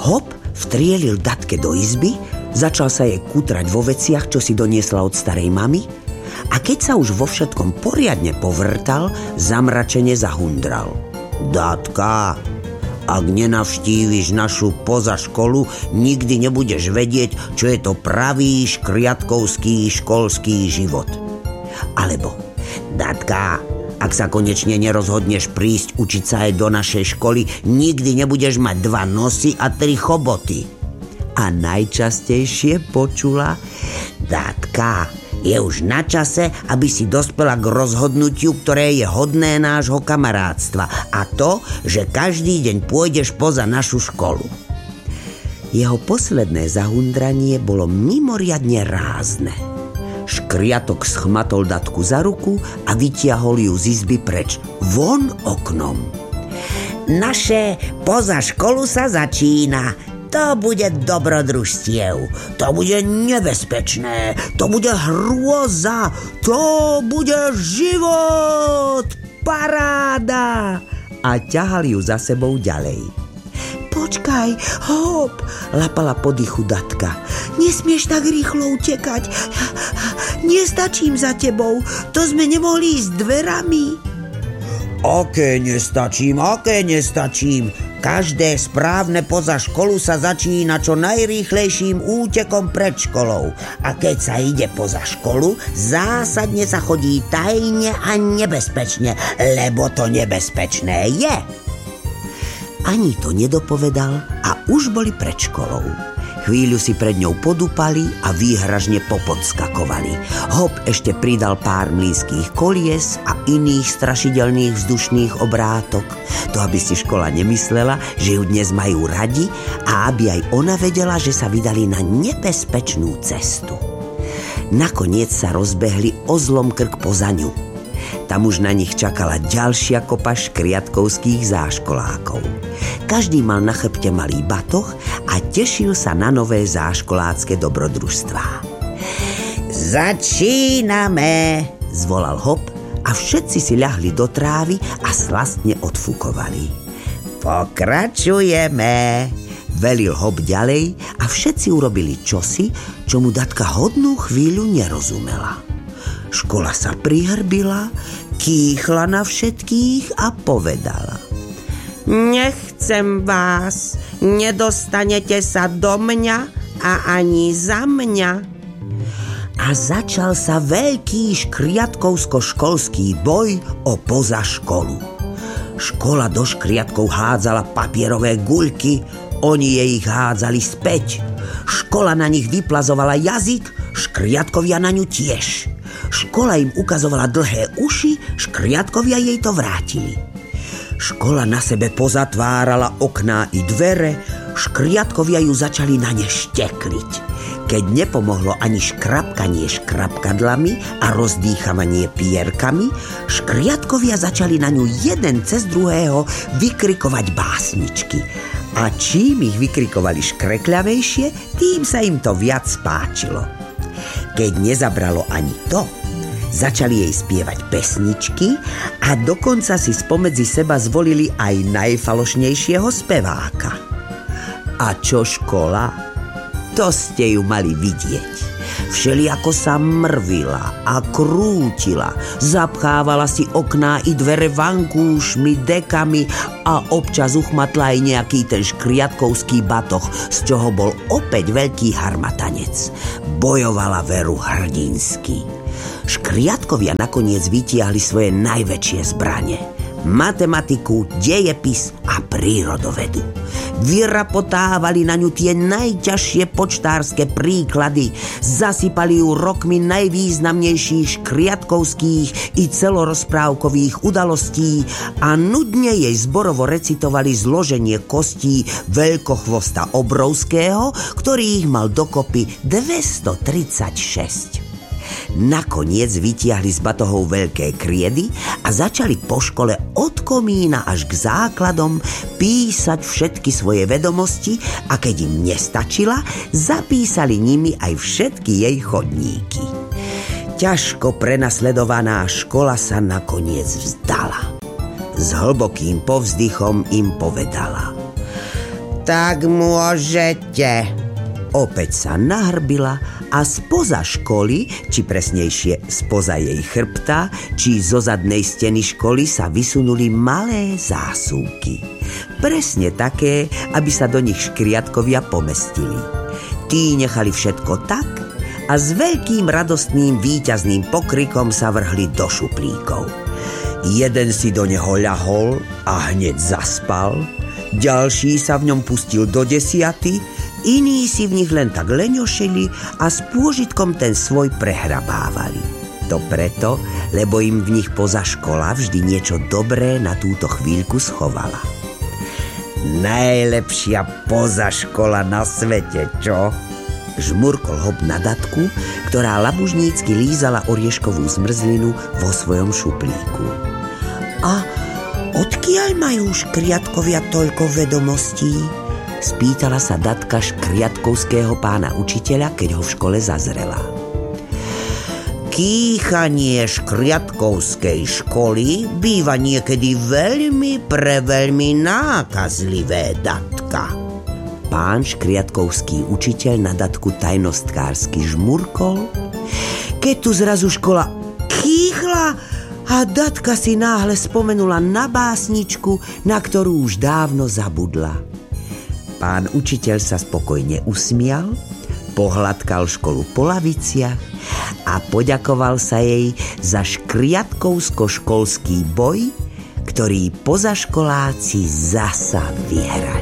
Hop vtrielil Datke do izby, začal sa jej kutrať vo veciach, čo si doniesla od starej mamy, a keď sa už vo všetkom poriadne povrtal, zamračene zahundral. Datka, ak nenavštíviš našu poza školu, nikdy nebudeš vedieť, čo je to pravý škriatkovský školský život. Alebo, Datka, ak sa konečne nerozhodneš prísť učiť sa aj do našej školy, nikdy nebudeš mať 2 nosy a 3 choboty. A najčastejšie počula: Datka, je už na čase, aby si dospela k rozhodnutiu, ktoré je hodné nášho kamarátstva, a to, že každý deň pôjdeš poza našu školu. Jeho posledné zahundranie bolo mimoriadne rázne. Škriatok schmatol Datku za ruku a vytiahol ju z izby preč, von oknom. Naše poza školu sa začína. To bude dobrodružstiev, to bude nebezpečné, to bude hrôza, to bude život, paráda. A ťahal ju za sebou ďalej. Počkaj, Hop, lapala po dychu Datka. Nesmieš tak rýchlo utekať. Nestačím za tebou, to sme nemohli ísť dverami. Aké nestačím? Každé správne poza školu sa začína čo najrýchlejším útekom pred školou. A keď sa ide poza školu, zásadne sa chodí tajne a nebezpečne, lebo to nebezpečné je. Ani to nedopovedal a už boli pred školou. Chvíľu si pred ňou podúpali a výhražne popodskakovali. Hop ešte pridal pár mlynských kolies a iných strašidelných vzdušných obrátok. To aby si škola nemyslela, že ju dnes majú radi, a aby aj ona vedela, že sa vydali na nebezpečnú cestu. Nakoniec sa rozbehli o zlom krk poza ňu. Tam už na nich čakala ďalšia kopa škriatkovských záškolákov. Každý mal na chrbte malý batoh a tešil sa na nové záškolácké dobrodružstvá. Začíname, zvolal Hop a všetci si ľahli do trávy a slastne odfúkovali. Pokračujeme, velil Hop ďalej a všetci urobili čosi, čo mu Datka hodnú chvíľu nerozumela. Škola sa prihrbila, kýchla na všetkých a povedala: Nechcem vás, nedostanete sa do mňa a ani za mňa. A začal sa veľký škriatkovsko-školský boj o poza školu. Škola do škriatkov hádzala papierové guľky, oni jej ich hádzali späť. Škola na nich vyplazovala jazyk, škriatkovia na ňu tiež. Škola im ukazovala dlhé uši, škriatkovia jej to vrátili. Škola na sebe pozatvárala okná i dvere, škriatkovia ju začali na ne štekliť. Keď nepomohlo ani škrapkanie škrapkadlami a rozdýchavanie pierkami, škriatkovia začali na ňu jeden cez druhého vykrikovať básničky. A čím ich vykrikovali škrekľavejšie, tým sa im to viac páčilo. Keď nezabralo ani to, začali jej spievať pesničky a dokonca si spomedzi seba zvolili aj najfalošnejšieho speváka. A čo škola? To ste ju mali vidieť. Všelijako sa mrvila a krútila, zapchávala si okná i dvere vankúšmi, dekami a občas uchmatla aj nejaký ten škriatkovský batoh, z čoho bol opäť veľký harmatanec. Bojovala veru hrdinsky. Škriatkovia nakoniec vytiahli svoje najväčšie zbrane: matematiku, dejepis a prírodovedu. Vyrapotávali na ňu tie najťažšie počtárske príklady, zasypali ju rokmi najvýznamnejších škriatkovských i celorozprávkových udalostí a nudne jej zborovo recitovali zloženie kostí veľkochvosta obrovského, ktorý ich mal dokopy 236. Nakoniec vytiahli z batohov veľké kriedy a začali po škole od komína až k základom písať všetky svoje vedomosti a keď im nestačila, zapísali nimi aj všetky jej chodníky. Ťažko prenasledovaná škola sa nakoniec vzdala. S hlbokým povzdychom im povedala: Tak môžete. Opäť sa nahrbila a spoza školy, či presnejšie spoza jej chrbta, či zo zadnej steny školy sa vysunuli malé zásuvky. Presne také, aby sa do nich škriatkovia pomestili. Tí nechali všetko tak a s veľkým radostným víťazným pokrikom sa vrhli do šuplíkov. Jeden si do neho ľahol a hneď zaspal, ďalší sa v ňom pustil do 10, iní si v nich len tak leňošili a s pôžitkom ten svoj prehrabávali. To preto, lebo im v nich poza škola vždy niečo dobré na túto chvíľku schovala. Najlepšia poza škola na svete, čo? Žmurkol Hob na Datku, ktorá labužnícky lízala orieškovú zmrzlinu vo svojom šuplíku. A odkiaľ majú škriatkovia toľko vedomostí? Spýtala sa Datka škriatkovského pána učiteľa, keď ho v škole zazrela. Kýchanie škriatkovskej školy býva niekedy veľmi nákazlivé, Datka. Pán škriatkovský učiteľ na Datku tajnostkársky žmurkol, keď tu zrazu škola kýchla a Datka si náhle spomenula na básničku, na ktorú už dávno zabudla. Pán učiteľ sa spokojne usmial, pohľadkal školu po laviciach a poďakoval sa jej za škriatkovsko-školský boj, ktorý pozaškoláci zasa vyhrali.